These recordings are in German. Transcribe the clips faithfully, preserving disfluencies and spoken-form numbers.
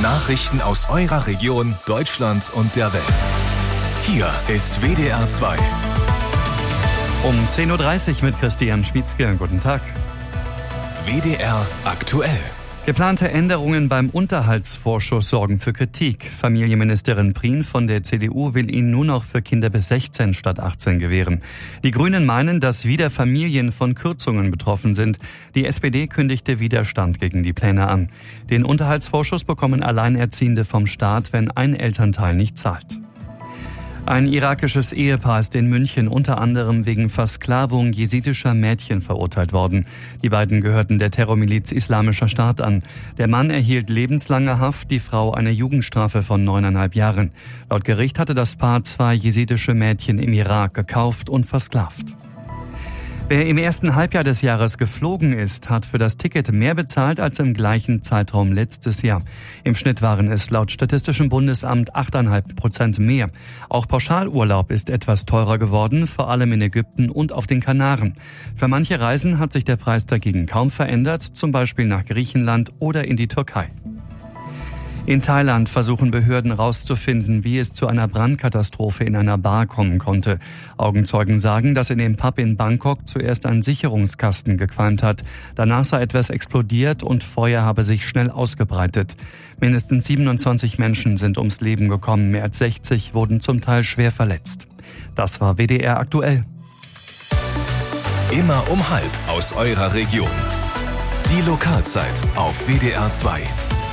Nachrichten aus eurer Region, Deutschland und der Welt. Hier ist W D R zwei. Um zehn Uhr dreißig mit Christian Schwietzke. Guten Tag. W D R aktuell. Geplante Änderungen beim Unterhaltsvorschuss sorgen für Kritik. Familienministerin Prien von der C D U will ihn nur noch für Kinder bis sechzehn statt achtzehn gewähren. Die Grünen meinen, dass wieder Familien von Kürzungen betroffen sind. Die S P D kündigte Widerstand gegen die Pläne an. Den Unterhaltsvorschuss bekommen Alleinerziehende vom Staat, wenn ein Elternteil nicht zahlt. Ein irakisches Ehepaar ist in München unter anderem wegen Versklavung jesidischer Mädchen verurteilt worden. Die beiden gehörten der Terrormiliz Islamischer Staat an. Der Mann erhielt lebenslange Haft, die Frau eine Jugendstrafe von neuneinhalb Jahren. Laut Gericht hatte das Paar zwei jesidische Mädchen im Irak gekauft und versklavt. Wer im ersten Halbjahr des Jahres geflogen ist, hat für das Ticket mehr bezahlt als im gleichen Zeitraum letztes Jahr. Im Schnitt waren es laut Statistischem Bundesamt acht Komma fünf Prozent mehr. Auch Pauschalurlaub ist etwas teurer geworden, vor allem in Ägypten und auf den Kanaren. Für manche Reisen hat sich der Preis dagegen kaum verändert, zum Beispiel nach Griechenland oder in die Türkei. In Thailand versuchen Behörden herauszufinden, wie es zu einer Brandkatastrophe in einer Bar kommen konnte. Augenzeugen sagen, dass in dem Pub in Bangkok zuerst ein Sicherungskasten gequalmt hat. Danach sei etwas explodiert und Feuer habe sich schnell ausgebreitet. Mindestens siebenundzwanzig Menschen sind ums Leben gekommen, mehr als sechzig wurden zum Teil schwer verletzt. Das war W D R aktuell. Immer um halb aus eurer Region. Die Lokalzeit auf W D R zwei.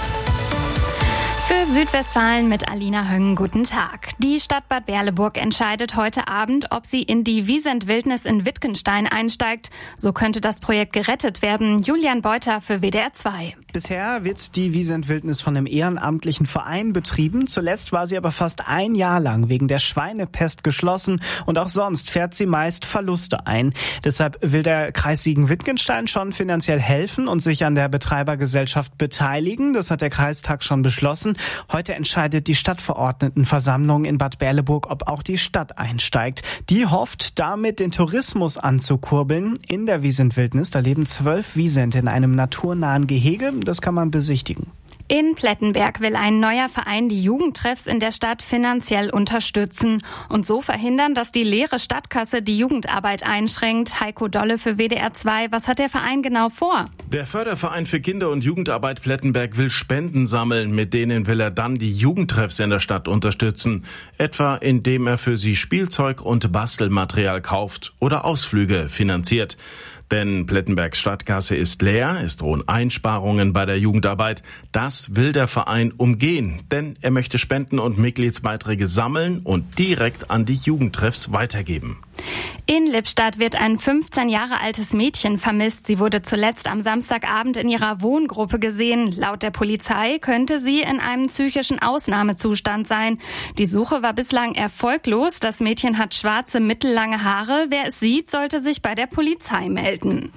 Für Südwestfalen mit Alina Höng, guten Tag. Die Stadt Bad Berleburg entscheidet heute Abend, ob sie in die Wiesent Wildnis in Wittgenstein einsteigt. So könnte das Projekt gerettet werden. Julian Beuter für W D R zwei. Bisher wird die Wiesent Wildnis von einem ehrenamtlichen Verein betrieben. Zuletzt war sie aber fast ein Jahr lang wegen der Schweinepest geschlossen und auch sonst fährt sie meist Verluste ein. Deshalb will der Kreis Siegen-Wittgenstein schon finanziell helfen und sich an der Betreibergesellschaft beteiligen. Das hat der Kreistag schon beschlossen. Heute entscheidet die Stadtverordnetenversammlung in Bad Berleburg, ob auch die Stadt einsteigt. Die hofft, damit den Tourismus anzukurbeln. In der Wiesent Wildnis, da leben zwölf Wiesente in einem naturnahen Gehege. Das kann man besichtigen. In Plettenberg will ein neuer Verein die Jugendtreffs in der Stadt finanziell unterstützen und so verhindern, dass die leere Stadtkasse die Jugendarbeit einschränkt. Heiko Dolle für W D R zwei. Was hat der Verein genau vor? Der Förderverein für Kinder- und Jugendarbeit Plettenberg will Spenden sammeln. Mit denen will er dann die Jugendtreffs in der Stadt unterstützen. Etwa indem er für sie Spielzeug und Bastelmaterial kauft oder Ausflüge finanziert. Denn Plettenbergs Stadtkasse ist leer, es drohen Einsparungen bei der Jugendarbeit. Das will der Verein umgehen, denn er möchte Spenden und Mitgliedsbeiträge sammeln und direkt an die Jugendtreffs weitergeben. In Lippstadt wird ein fünfzehn Jahre altes Mädchen vermisst. Sie wurde zuletzt am Samstagabend in ihrer Wohngruppe gesehen. Laut der Polizei könnte sie in einem psychischen Ausnahmezustand sein. Die Suche war bislang erfolglos. Das Mädchen hat schwarze, mittellange Haare. Wer es sieht, sollte sich bei der Polizei melden.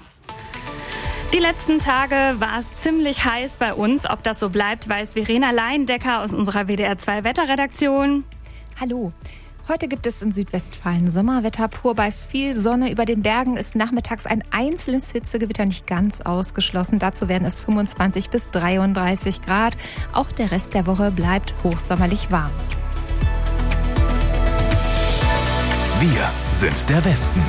Die letzten Tage war es ziemlich heiß bei uns. Ob das so bleibt, weiß Verena Leindecker aus unserer W D R zwei Wetterredaktion. Hallo. Heute gibt es in Südwestfalen Sommerwetter pur bei viel Sonne. Über den Bergen ist nachmittags ein einzelnes Hitzegewitter nicht ganz ausgeschlossen. Dazu werden es fünfundzwanzig bis dreiunddreißig Grad. Auch der Rest der Woche bleibt hochsommerlich warm. Wir sind der Westen.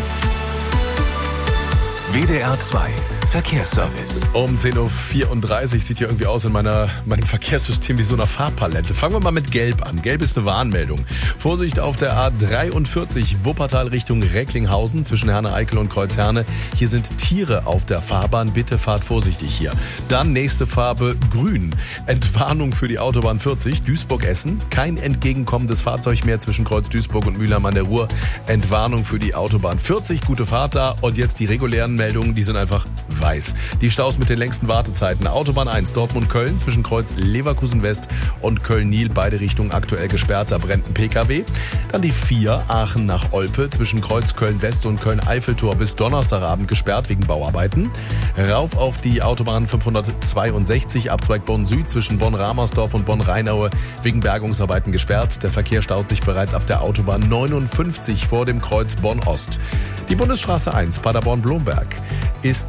W D R zwei Verkehrsservice. Um zehn Uhr vierunddreißig sieht hier irgendwie aus in meiner, meinem Verkehrssystem wie so einer Farbpalette. Fangen wir mal mit Gelb an. Gelb ist eine Warnmeldung. Vorsicht auf der A dreiundvierzig Wuppertal Richtung Recklinghausen zwischen Herne-Eickel und Kreuzherne. Hier sind Tiere auf der Fahrbahn. Bitte fahrt vorsichtig hier. Dann nächste Farbe Grün. Entwarnung für die Autobahn vierzig Duisburg-Essen. Kein entgegenkommendes Fahrzeug mehr zwischen Kreuz Duisburg und Mülheim an der Ruhr. Entwarnung für die Autobahn vierzig. Gute Fahrt da. Und jetzt die regulären Meldungen. Die sind einfach weiß. Die Staus mit den längsten Wartezeiten. Autobahn eins Dortmund-Köln zwischen Kreuz Leverkusen-West und Köln-Nil. Beide Richtungen aktuell gesperrt. Da brennt ein P K W. Dann die vier Aachen nach Olpe zwischen Kreuz Köln-West und Köln-Eiffeltor bis Donnerstagabend gesperrt wegen Bauarbeiten. Rauf auf die Autobahn fünfhundertzweiundsechzig Abzweig Bonn-Süd zwischen Bonn-Ramersdorf und Bonn-Rheinaue wegen Bergungsarbeiten gesperrt. Der Verkehr staut sich bereits ab der Autobahn neunundfünfzig vor dem Kreuz Bonn-Ost. Die Bundesstraße eins Paderborn-Blomberg ist zwischen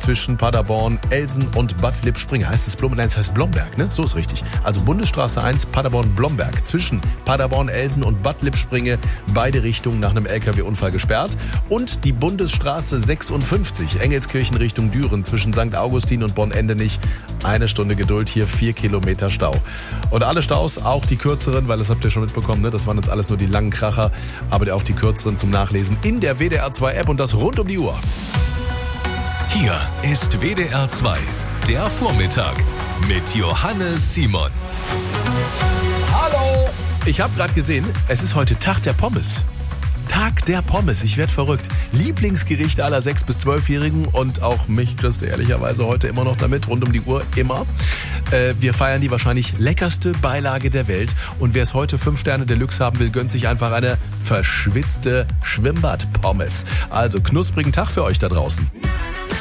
Paderborn, Elsen und Bad Lippspringe. Heißt es Blom? Nein, es heißt Blomberg, ne? So ist richtig. Also Bundesstraße eins, Paderborn-Blomberg. Zwischen Paderborn, Elsen und Bad Lippspringe. Beide Richtungen nach einem L K W-Unfall gesperrt. Und die Bundesstraße sechsundfünfzig, Engelskirchen Richtung Düren. Zwischen Sankt Augustin und Bonn-Endenich. Eine Stunde Geduld, hier vier Kilometer Stau. Und alle Staus, auch die kürzeren, weil das habt ihr schon mitbekommen, ne? Das waren jetzt alles nur die langen Kracher. Aber auch die kürzeren zum Nachlesen in der W D R zwei App und das rund um die Uhr. Hier ist W D R zwei, der Vormittag mit Johannes Simon. Hallo! Ich habe gerade gesehen, es ist heute Tag der Pommes. Tag der Pommes, ich werd verrückt. Lieblingsgericht aller sechs- bis zwölfjährigen und auch mich kriegst du ehrlicherweise heute immer noch damit, rund um die Uhr, immer. Äh, wir feiern die wahrscheinlich leckerste Beilage der Welt und wer es heute fünf Sterne Deluxe haben will, gönnt sich einfach eine verschwitzte Schwimmbad-Pommes. Also knusprigen Tag für euch da draußen.